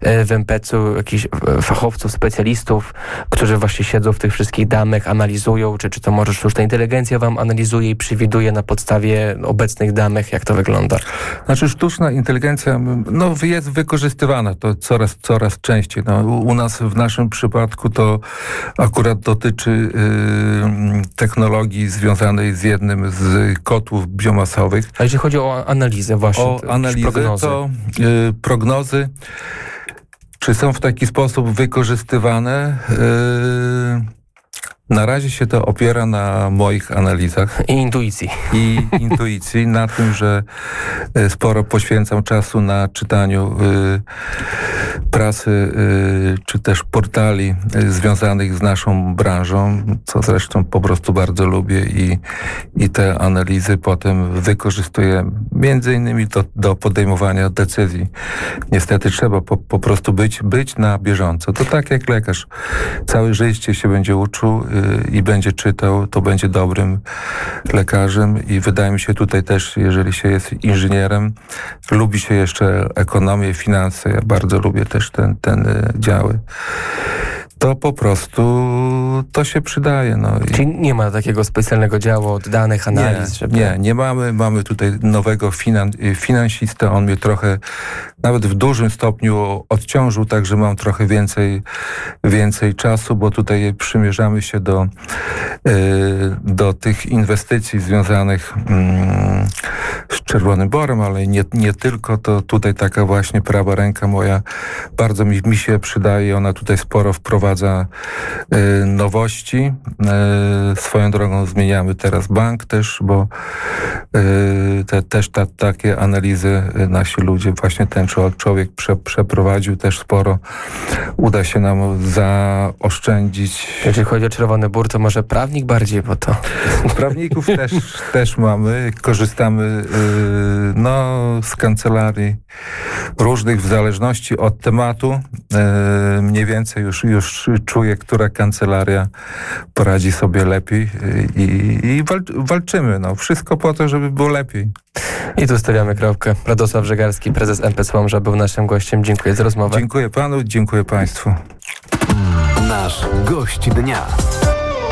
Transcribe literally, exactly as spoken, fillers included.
w em pecu jakichś fachowców, specjalistów, którzy właśnie siedzą w tych wszystkich danych, analizują, czy, czy to może sztuczna inteligencja wam analizuje i przewiduje na podstawie obecnych danych, jak to wygląda? Znaczy sztuczna inteligencja no, jest wykorzystywana to coraz, coraz częściej. No, u nas w naszym przypadku to akurat dotyczy y, technologii związanej z jednym z kotłów biomasowych. A jeśli chodzi o analizę właśnie, o to analizę, prognozy. to y, prognozy, czy są w taki sposób wykorzystywane? Y, Na razie się to opiera na moich analizach. I intuicji. I intuicji, na tym, że sporo poświęcam czasu na czytaniu y, prasy, y, czy też portali y, związanych z naszą branżą, co zresztą po prostu bardzo lubię i, i te analizy potem wykorzystuję między innymi do, do podejmowania decyzji. Niestety trzeba po, po prostu być, być na bieżąco. To tak jak lekarz. Całe życie się będzie uczył y, i będzie czytał, to będzie dobrym lekarzem i wydaje mi się tutaj też, jeżeli się jest inżynierem, lubi się jeszcze ekonomię, finanse, ja bardzo lubię też ten, ten działy, to po prostu to się przydaje. No. Czyli nie ma takiego specjalnego działu od danych, analiz? Nie, żeby... nie, nie mamy. Mamy tutaj nowego finan- finansistę. On mnie trochę, nawet w dużym stopniu odciążył, także mam trochę więcej, więcej czasu, bo tutaj przymierzamy się do, yy, do tych inwestycji związanych yy, z Czerwonym Borem, ale nie, nie tylko. To tutaj taka właśnie prawa ręka moja bardzo mi, mi się przydaje. Ona tutaj sporo wprowadza y, nowości. Y, swoją drogą zmieniamy teraz bank też, bo y, te, też ta, takie analizy y, nasi ludzie, właśnie ten człowiek prze, przeprowadził też sporo. Uda się nam zaoszczędzić. Jeżeli chodzi o Czerwony Bór, to może prawnik bardziej, bo to... Prawników też, też mamy. Korzystamy y, no, z kancelarii różnych w zależności od tematu. Y, mniej więcej już, już czuję, która kancelaria poradzi sobie lepiej i, i walc- walczymy. No. Wszystko po to, żeby było lepiej. I tu stawiamy kropkę. Radosław Żegarski, prezes M P C Łomża, był naszym gościem. Dziękuję za rozmowę. Dziękuję panu, dziękuję państwu. Nasz gość dnia.